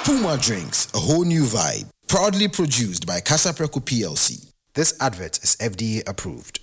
Puma Drinks, a whole new vibe. Proudly produced by Casapreco PLC. This advert is FDA approved.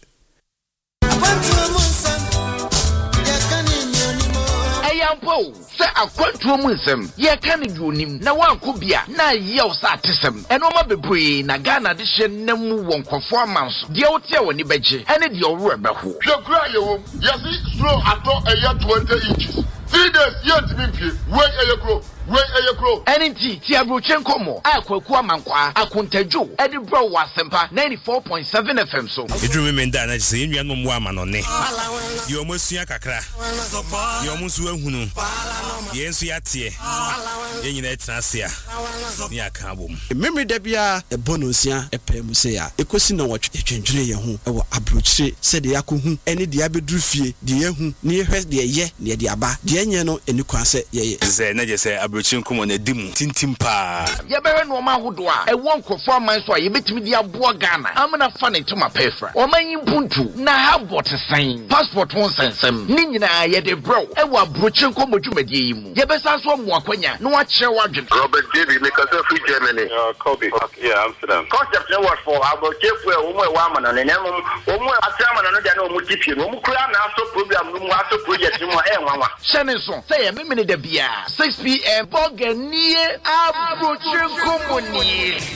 Ayampo, say a quantum musem, ye can do him, na one kubia, na yell satism, and Oma Bebre, Nagana edition, Nemu won't performance, the old tear when you beji, and it your rubber. Your cry, yes, slow at all a year 20 inches. 3 days, yet, wait a crow. Wait a crow. NT, Tiabruchenko mo, Aqua Mankwa, Akuntejo, Eddie Bro was Sempa 94.7 FM. So, you remember that I say, you are no woman on it. You almost see a cacra. You almost will who yes, we are here. In that Nasia, near Kabum. Memory Debia, a bonusia, a pemusea, a question of what you change your home, or Abruche, said the Akuhu, any diabedrufi, the Yahu, near her, the ye, near the Abba, the Anyano, and you can say, yes, I say, Abruchin come on a dim, tintimpa. Yaberan Woma Hudwa, a one performance why you bet me the Abuagana. I'm not funny to my paper. Or my Buntu, na have what a sign. Passport won't send some. Nina, yet a bro, and what Bruchin come with you. Yabesas one more quenya, no watch your wagon. Robert David, make us a free Germany. Kobe. Yeah, Amsterdam. Concept what for about Jeff, woman, and then a chairman and no Mutipi, Mukran, also program, also project, Shannon, say a minute, 6 p.m. Bogania, Abuchin Company.